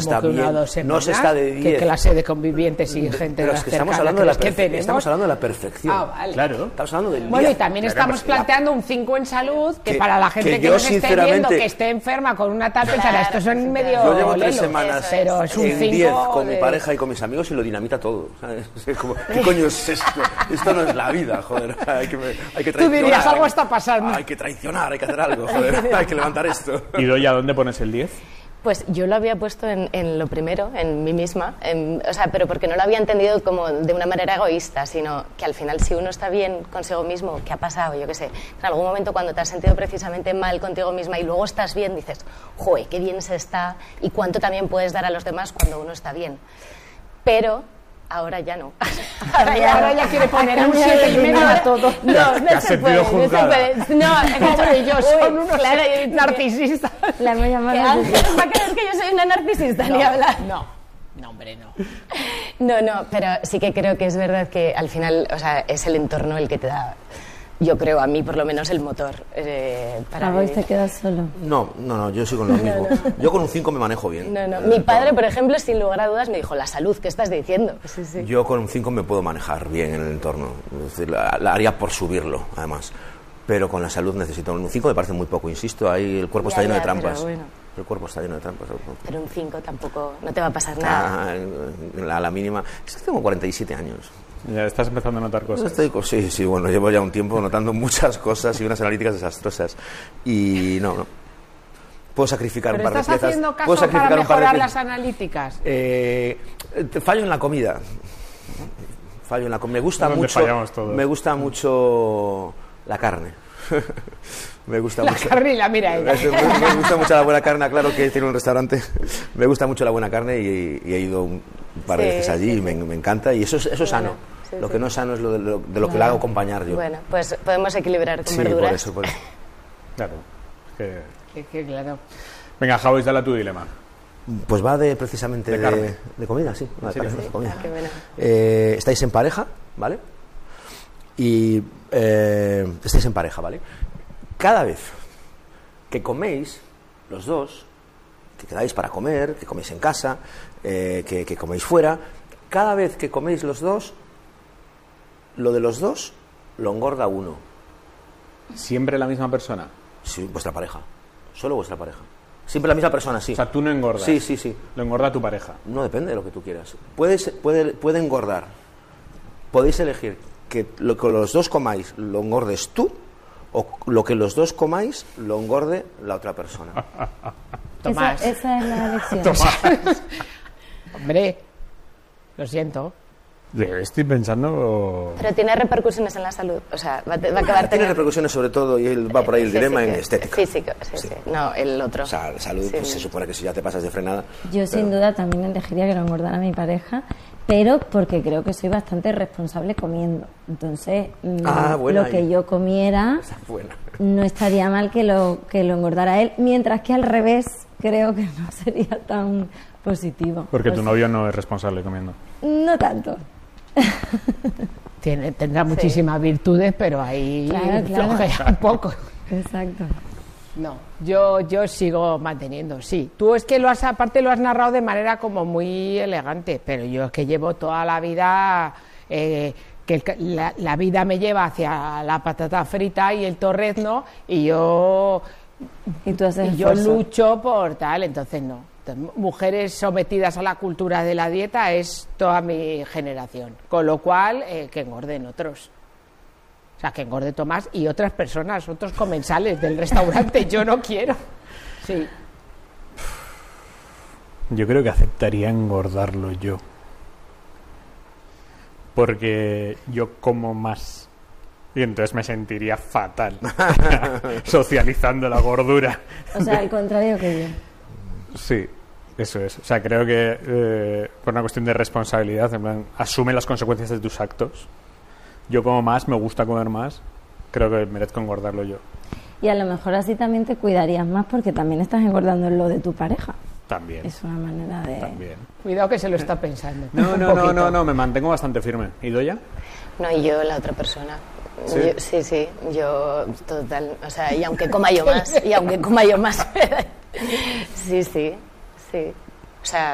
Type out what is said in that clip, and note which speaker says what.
Speaker 1: está
Speaker 2: que
Speaker 1: bien.
Speaker 2: una o 2 semanas.
Speaker 1: No se está de 10.
Speaker 2: ¿Qué clase de convivientes y gente
Speaker 1: Pero es que estamos
Speaker 2: cercana
Speaker 1: hablando de la
Speaker 2: crees que tenemos?
Speaker 1: Estamos hablando de la perfección.
Speaker 2: Ah, vale.
Speaker 3: Claro.
Speaker 1: Estamos hablando del
Speaker 2: Bueno,
Speaker 1: 10.
Speaker 2: y también
Speaker 1: Claro,
Speaker 2: estamos
Speaker 1: pues,
Speaker 2: planteando un 5 en salud, que
Speaker 1: que-
Speaker 2: para la gente
Speaker 1: que
Speaker 2: que
Speaker 1: yo,
Speaker 2: nos esté viendo,
Speaker 1: sinceramente,
Speaker 2: que esté enferma con una tal, pensará,
Speaker 4: Claro,
Speaker 2: estos son medio
Speaker 1: Yo llevo 3
Speaker 2: lelos,
Speaker 1: semanas
Speaker 2: pero es un
Speaker 1: en
Speaker 2: 5
Speaker 1: 10 con mi
Speaker 2: de-
Speaker 1: pareja y con mis amigos y lo dinamita todo. ¿Sabes? Es como, ¿qué coño es esto? Esto no es la vida, joder. Hay que
Speaker 2: Tú
Speaker 1: traicionar.
Speaker 2: dirías, algo está pasando.
Speaker 1: Hay que traicionar, hay que hacer algo, joder. Hay que levantar esto.
Speaker 3: ¿Y Doya, dónde pones el 10?
Speaker 4: Pues yo lo había puesto en lo primero, en mí misma, o sea, pero porque no lo había entendido como de una manera egoísta, sino que al final si uno está bien consigo mismo, ¿qué ha pasado? Yo qué sé, en algún momento cuando te has sentido precisamente mal contigo misma y luego estás bien, dices, joder, qué bien se está y cuánto también puedes dar a los demás cuando uno está bien. Pero ahora ya no.
Speaker 2: Ahora ya quiere poner un 7,5 a todo.
Speaker 4: No, no
Speaker 3: has
Speaker 4: se
Speaker 3: sentido
Speaker 4: puede, no se
Speaker 3: juzgada.
Speaker 4: puede. No,
Speaker 2: Pobre yo, son unos
Speaker 4: claro,
Speaker 2: narcisistas.
Speaker 5: La hemos
Speaker 4: ¿Qué
Speaker 5: llamado
Speaker 4: Ángel va a creer que yo soy una narcisista ni hablar?
Speaker 2: No, hombre, no.
Speaker 4: No, pero sí que creo que es verdad que al final, o sea, es el entorno el que te da, yo creo, a mí por lo menos el motor para
Speaker 5: A vos
Speaker 4: vivir.
Speaker 5: te quedas solo.
Speaker 1: No, yo soy con lo mismo. Yo con un 5 me manejo bien.
Speaker 4: No. Mi padre, por ejemplo, sin lugar a dudas, me dijo, la salud, ¿qué estás diciendo? Sí.
Speaker 1: Yo con un 5 me puedo manejar bien en el entorno. Es decir, la haría por subirlo, además. Pero con la salud necesito. Un 5 me parece muy poco, insisto. Ahí el cuerpo está lleno de trampas.
Speaker 4: Pero, bueno,
Speaker 1: El cuerpo está lleno de trampas.
Speaker 4: pero un 5 tampoco, no te va a pasar nada.
Speaker 1: A la mínima. Es que tengo 47 años.
Speaker 3: Ya estás empezando a notar cosas.
Speaker 1: Sí, bueno, llevo ya un tiempo notando muchas cosas y unas analíticas desastrosas. Y no. Puedo sacrificar
Speaker 2: ¿Pero
Speaker 1: un par de
Speaker 2: estás
Speaker 1: piezas.
Speaker 2: haciendo
Speaker 1: Puedo
Speaker 2: caso para
Speaker 1: sacrificar un par de
Speaker 2: mejorar
Speaker 1: piezas.
Speaker 2: las analíticas?
Speaker 1: Fallo en la comida. Me gusta
Speaker 3: ¿Dónde
Speaker 1: mucho.
Speaker 3: fallamos todos?
Speaker 1: Me gusta mucho la carne. Me gusta
Speaker 2: La
Speaker 1: mucho.
Speaker 2: carne y la mira ella.
Speaker 1: Me gusta mucho la buena carne, claro que tiene un restaurante. Me gusta mucho la buena carne y he ido un par de
Speaker 4: Sí,
Speaker 1: veces allí
Speaker 4: sí,
Speaker 1: y me encanta. Y eso es sano.
Speaker 4: sí,
Speaker 1: Lo
Speaker 4: sí.
Speaker 1: que no es sano es de lo que le hago acompañar yo.
Speaker 4: Bueno, pues podemos equilibrar con
Speaker 1: Sí,
Speaker 4: verduras.
Speaker 1: por eso.
Speaker 3: Claro. Que-
Speaker 2: Es que claro.
Speaker 3: Venga, Javois, dale tu dilema.
Speaker 1: Pues va precisamente
Speaker 3: De carne.
Speaker 1: de comida, sí. Va de
Speaker 3: serio?
Speaker 1: carne, de comida.
Speaker 4: Ah, qué bueno.
Speaker 1: Estáis en pareja, ¿vale? Y estáis en pareja, ¿vale? Cada vez que coméis, los dos, que quedáis para comer, que coméis en casa, que coméis fuera, cada vez que coméis los dos, lo de los dos lo engorda uno.
Speaker 3: ¿Siempre la misma persona?
Speaker 1: Sí, vuestra pareja. Solo vuestra pareja. Siempre la misma persona, sí.
Speaker 3: O sea, tú no engordas.
Speaker 1: Sí.
Speaker 3: Lo engorda tu pareja.
Speaker 1: No, depende de lo que tú quieras. Puede engordar. Podéis elegir que lo que los dos comáis lo engordes tú o lo que los dos comáis lo engorde la otra persona.
Speaker 2: Tomás.
Speaker 5: Esa es la elección.
Speaker 2: Hombre, lo siento.
Speaker 3: Estoy pensando...
Speaker 4: Pero tiene repercusiones en la salud, o sea, va a acabar
Speaker 1: Tiene
Speaker 4: teniendo...
Speaker 1: repercusiones sobre todo, y él va por ahí el dilema en estética.
Speaker 4: Físico, sí. No, el otro.
Speaker 1: O sea, la salud,
Speaker 4: Sí.
Speaker 1: pues, se supone que si ya te pasas de frenada...
Speaker 5: Yo sin duda también elegiría que lo engordara mi pareja, pero porque creo que soy bastante responsable comiendo. Entonces,
Speaker 1: buena
Speaker 5: lo que
Speaker 1: ahí.
Speaker 5: yo comiera
Speaker 1: Buena.
Speaker 5: no estaría mal que lo engordara él, mientras que al revés creo que no sería tan positivo.
Speaker 3: Porque tu
Speaker 5: Pues,
Speaker 3: novio no es responsable comiendo.
Speaker 5: no tanto.
Speaker 2: Tendrá muchísimas virtudes, pero ahí
Speaker 5: Claro.
Speaker 2: flojea un poco.
Speaker 5: Exacto.
Speaker 2: No, yo sigo manteniendo, sí. Tú es que aparte lo has narrado de manera como muy elegante, pero yo es que llevo toda la vida, la vida me lleva hacia la patata frita y el torrezno, y yo
Speaker 5: Y tú haces
Speaker 2: yo
Speaker 5: esfuerzo.
Speaker 2: lucho por tal, entonces no. Mujeres sometidas a la cultura de la dieta es toda mi generación, con lo cual que engorden otros. O sea, que engorde Tomás y otras personas, otros comensales del restaurante. Yo no quiero. Sí.
Speaker 3: Yo creo que aceptaría engordarlo yo. Porque yo como más. Y entonces me sentiría fatal socializando la gordura.
Speaker 5: O sea, al contrario que yo.
Speaker 3: Sí, eso es. O sea, creo que por una cuestión de responsabilidad, en plan, asume las consecuencias de tus actos. Yo como más, me gusta comer más, creo que merezco engordarlo yo.
Speaker 5: Y a lo mejor así también te cuidarías más porque también estás engordando en lo de tu pareja.
Speaker 3: También.
Speaker 5: Es una manera de...
Speaker 3: También.
Speaker 2: Cuidado que se lo está pensando.
Speaker 3: No,
Speaker 2: Un
Speaker 3: no,
Speaker 2: poquito.
Speaker 3: no, me mantengo bastante firme. ¿Y Doya?
Speaker 4: No, y yo la otra persona.
Speaker 3: ¿Sí?
Speaker 4: Sí, yo total, o sea, y aunque coma yo más, sí. O sea,